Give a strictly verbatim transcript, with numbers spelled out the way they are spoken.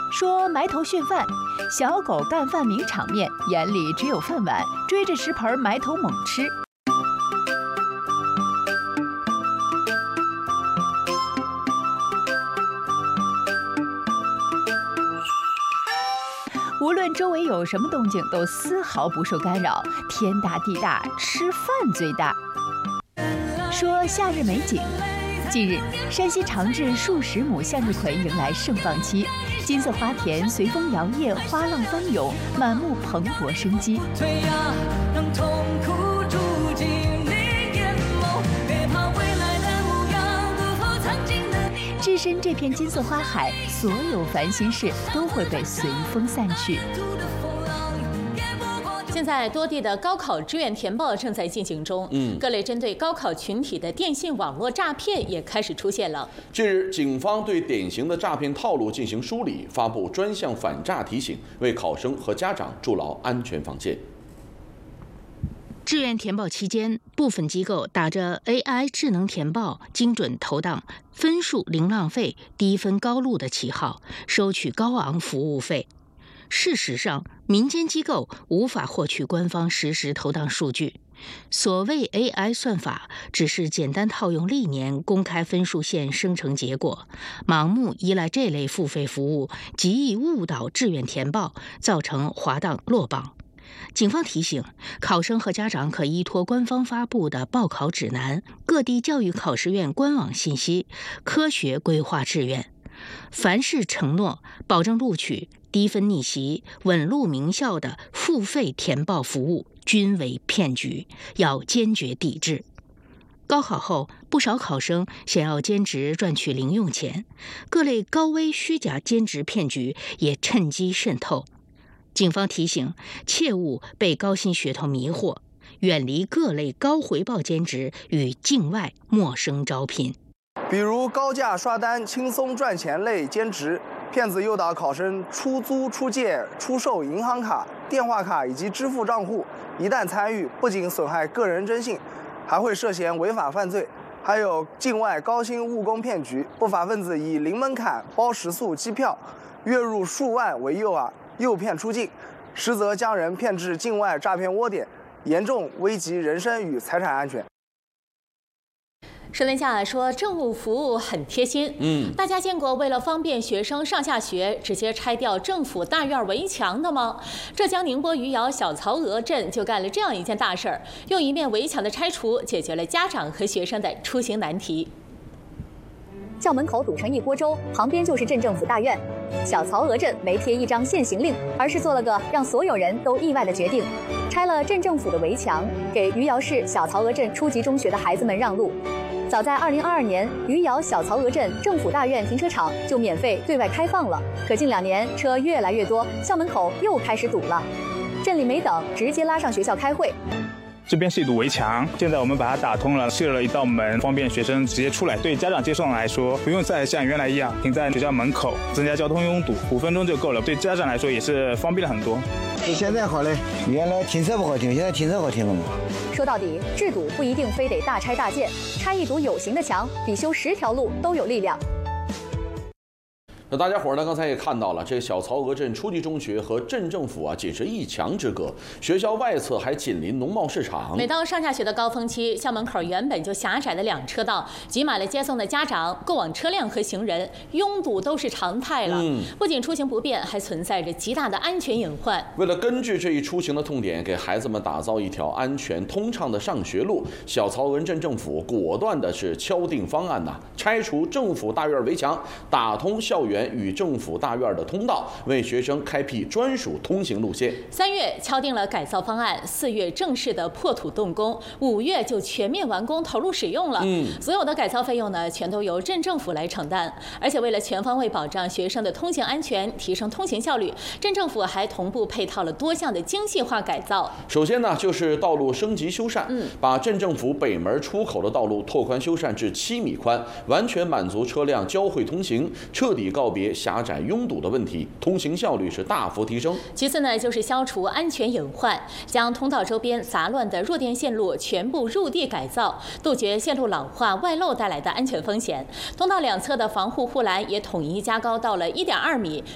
说埋头训饭，小狗干饭名场面，眼里只有饭碗，追着食盆埋头猛吃。无论周围有什么动静，都丝毫不受干扰。天大地大，吃饭最大。说夏日美景。近日，山西长治数十亩向日葵迎来盛放期，金色花田随风摇曳，花浪翻涌，满目蓬勃生机。置身这片金色花海，所有烦心事都会被随风散去。 现在多地的高考志愿填报正在进行中，嗯，各类针对高考群体的电信网络诈骗也开始出现了。 近日，警方对典型的诈骗套路进行梳理，发布专项反诈提醒，为考生和家长筑牢安全防线。 志愿填报期间，部分机构打着 A I 智能填报、精准投档、分数零浪费、低分高录的旗号，收取高昂服务费。事实上，民间机构无法获取官方实时投档数据。所谓 A I 算法，只是简单套用历年公开分数线生成结果，盲目依赖这类付费服务，极易误导志愿填报，造成滑档落榜。警方提醒，考生和家长可依托官方发布的报考指南、各地教育考试院官网信息，科学规划志愿。凡是承诺保证录取、低分逆袭、稳入名校的付费填报服务，均为骗局，要坚决抵制。高考后，不少考生想要兼职赚取零用钱，各类高危虚假兼职骗局也趁机渗透。警方提醒，切勿被高薪噱头迷惑，远离各类高回报兼职与境外陌生招聘。 比如高价刷单、轻松赚钱类兼职，骗子诱导考生出租、出借、出售银行卡、电话卡以及支付账户，一旦参与，不仅损害个人征信，还会涉嫌违法犯罪。还有境外高薪务工骗局，不法分子以零门槛包食宿、机票，月入数万为诱饵，诱骗出境，实则将人骗至境外诈骗窝点，严重危及人身与财产安全。 说文下说，政务服务很贴心。嗯，大家见过为了方便学生上下学，直接拆掉政府大院围墙的吗？浙江宁波余姚小曹娥镇就干了这样一件大事儿，用一面围墙的拆除，解决了家长和学生的出行难题。 校门口堵成一锅粥，旁边就是镇政府大院。小曹娥镇没贴一张限行令，而是做了个让所有人都意外的决定，拆了镇政府的围墙，给余姚市小曹娥镇初级中学的孩子们让路。早在二零二二年，余姚小曹娥镇政府大院停车场就免费对外开放了。可近两年车越来越多，校门口又开始堵了。镇里没等，直接拉上学校开会。 这边是一堵围墙，现在我们把它打通了，设了一道门，方便学生直接出来。对家长接送来说，不用再像原来一样停在学校门口，增加交通拥堵，五分钟就够了。对家长来说也是方便了很多。 现在好嘞，原来停车不好停，现在停车好停了嘛。 说到底，治堵不一定非得大拆大建，拆一堵有形的墙，比修十条路都有力量。 那大家伙呢？刚才也看到了，这小曹娥镇初级中学和镇政府啊，仅是一墙之隔，学校外侧还紧邻农贸市场。 每到上下学的高峰期，校门口原本就狭窄的两车道，挤满了接送的家长、过往车辆和行人，拥堵都是常态了。嗯，不仅出行不便，还存在着极大的安全隐患。 为了根据这一出行的痛点，给孩子们打造一条安全通畅的上学路，小曹娥镇政府果断的是敲定方案呐、啊，拆除政府大院围墙，打通校园与政府大院的通道，为学生开辟专属通行路线。 三月敲定了改造方案，四月正式的破土动工，五月就全面完工投入使用了。嗯，所有的改造费用呢，全都由镇政府来承担。而且为了全方位保障学生的通行安全，提升通行效率，镇政府还同步配套了多项的精细化改造。 首先呢，就是道路升级修缮，嗯，把镇政府北门出口的道路拓宽修缮至七米宽，完全满足车辆交汇通行，彻底告别狭窄拥堵的问题，通行效率是大幅提升。 其次呢，就是消除安全隐患，将通道周边杂乱的弱电线路全部入地改造，杜绝线路老化、外漏带来的安全风险。通道两侧的防护护栏也统一加高到了一点二米，